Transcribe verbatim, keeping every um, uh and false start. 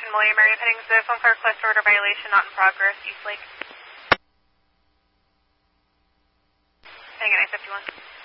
William Mary Headings, the phone car request order violation not in progress, East Lake. Hang on, nine fifty-one.